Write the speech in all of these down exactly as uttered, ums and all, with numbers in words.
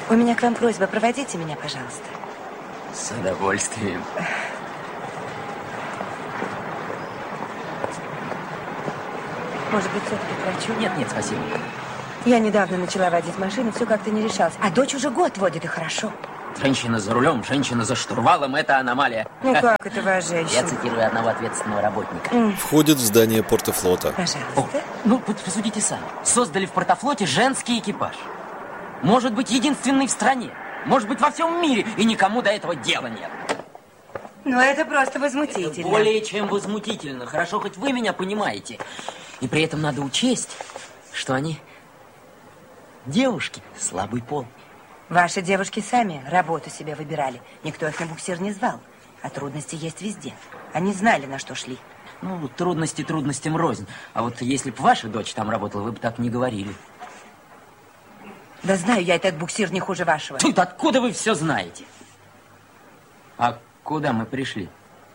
У меня к вам просьба, проводите меня, пожалуйста. С удовольствием. Может быть, все-таки к врачу? Нет, нет, спасибо. Я недавно начала водить машину, все как-то не решалась. А дочь уже год водит, и хорошо. Женщина за рулем, женщина за штурвалом – это аномалия. Ну как это ваша женщина? Я цитирую одного ответственного работника. Mm. Входит в здание портофлота. Пожалуйста. О, ну, посудите сами. Создали в портофлоте женский экипаж. Может быть, единственный в стране. Может быть, во всем мире. И никому до этого дела нет. Ну, это просто возмутительно. Это более чем возмутительно. Хорошо, хоть вы меня понимаете. И при этом надо учесть, что они девушки, слабый пол. Ваши девушки сами работу себе выбирали. Никто их на буксир не звал. А трудности есть везде. Они знали, на что шли. Ну, трудности трудностям рознь. А вот если бы ваша дочь там работала, вы бы так не говорили. Да знаю я этот буксир не хуже вашего. Тут откуда вы все знаете? А куда мы пришли?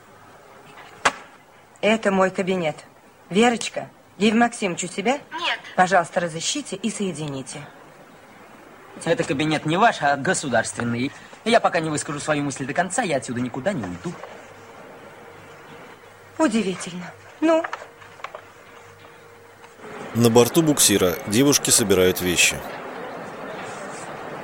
Это мой кабинет. Верочка, Евгений Максимович у себя? Нет. Пожалуйста, разыщите и соедините. Это кабинет не ваш, а государственный. Я пока не выскажу свою мысль до конца, я отсюда никуда не уйду. Удивительно. Ну? На борту буксира девушки собирают вещи.